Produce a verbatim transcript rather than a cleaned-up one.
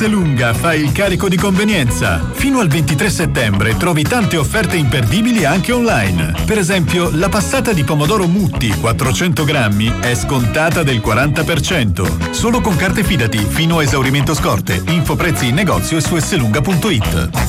Esselunga fa il carico di convenienza. Fino al ventitré settembre trovi tante offerte imperdibili anche online. Per esempio, la passata di pomodoro Mutti quattrocento grammi è scontata del quaranta per cento. Solo con carte Fidati fino a esaurimento scorte. Info prezzi in negozio e su esselunga punto it.